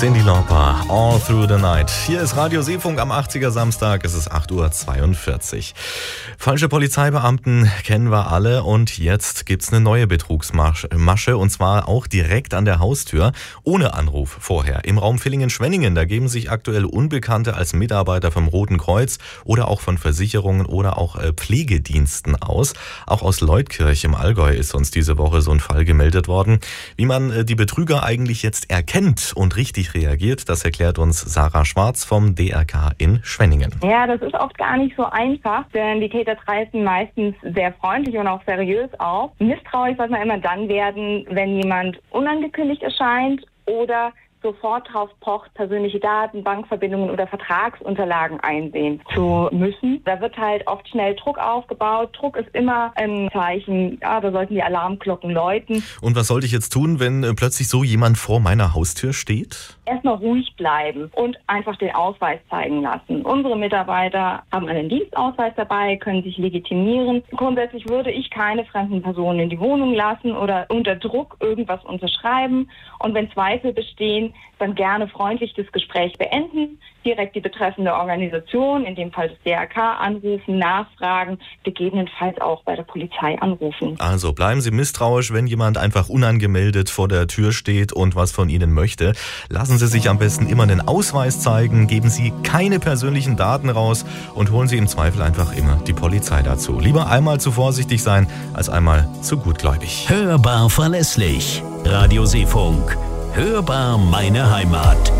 Cyndi Lauper, All Through the Night. Hier ist Radio Seefunk am 80er Samstag, es ist 8:42 Uhr. Falsche Polizeibeamten kennen wir alle und jetzt gibt's eine neue Betrugsmasche und zwar auch direkt an der Haustür, ohne Anruf vorher. Im Raum Villingen-Schwenningen, da geben sich aktuell Unbekannte als Mitarbeiter vom Roten Kreuz oder auch von Versicherungen oder auch Pflegediensten aus. Auch aus Leutkirch im Allgäu ist uns diese Woche so ein Fall gemeldet worden. Wie man die Betrüger eigentlich jetzt erkennt und richtig reagiert, das erklärt uns Sarah Schwarz vom DRK in Schwenningen. Ja, das ist oft gar nicht so einfach, denn die Täter treten meistens sehr freundlich und auch seriös auf. Misstrauisch sollte man immer dann werden, wenn jemand unangekündigt erscheint oder sofort drauf pocht, persönliche Daten, Bankverbindungen oder Vertragsunterlagen einsehen zu müssen. Da wird halt oft schnell Druck aufgebaut. Druck ist immer ein Zeichen, ja, da sollten die Alarmglocken läuten. Und was sollte ich jetzt tun, wenn plötzlich so jemand vor meiner Haustür steht? Erstmal ruhig bleiben und einfach den Ausweis zeigen lassen. Unsere Mitarbeiter haben einen Dienstausweis dabei, können sich legitimieren. Grundsätzlich würde ich keine fremden Personen in die Wohnung lassen oder unter Druck irgendwas unterschreiben. Und wenn Zweifel bestehen, dann gerne freundlich das Gespräch beenden, direkt die betreffende Organisation, in dem Fall das DRK, anrufen, nachfragen, gegebenenfalls auch bei der Polizei anrufen. Also bleiben Sie misstrauisch, wenn jemand einfach unangemeldet vor der Tür steht und was von Ihnen möchte. Lassen Sie sich am besten immer den Ausweis zeigen, geben Sie keine persönlichen Daten raus und holen Sie im Zweifel einfach immer die Polizei dazu. Lieber einmal zu vorsichtig sein, als einmal zu gutgläubig. Hörbar verlässlich. Radio Seefunk. Hörbar meine Heimat.